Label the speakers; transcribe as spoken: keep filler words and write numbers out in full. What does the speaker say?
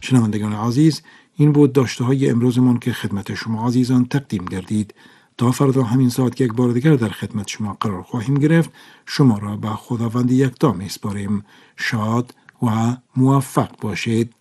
Speaker 1: شنوندگان عزیز، این بود داشته های امروزمون که خدمت شما عزیزان تقدیم گردید. تا فردا همین ساعت یک بار دیگر در خدمت شما قرار خواهیم گرفت. شما را به خداوند یکتا میسپاریم. شاد و موفق باشید.